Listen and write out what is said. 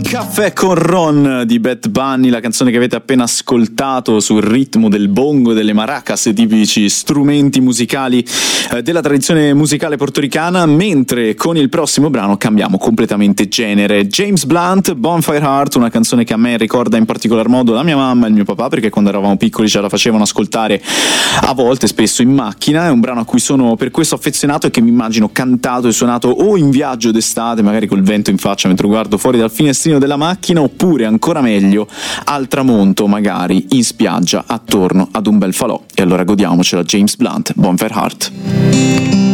Caffè con Ron di Bad Bunny, la canzone che avete appena ascoltato sul ritmo del bongo, delle maracas, tipici strumenti musicali della tradizione musicale portoricana, mentre con il prossimo brano cambiamo completamente genere. James Blunt, Bonfire Heart, una canzone che a me ricorda in particolar modo la mia mamma e il mio papà, perché quando eravamo piccoli ce la facevano ascoltare a volte, spesso in macchina. È un brano a cui sono per questo affezionato e che mi immagino cantato e suonato o in viaggio d'estate, magari col vento in faccia mentre guardo fuori dal finestrino della macchina, oppure ancora meglio al tramonto, magari in spiaggia attorno ad un bel falò. E allora godiamocela. James Blunt, Bonfire Heart.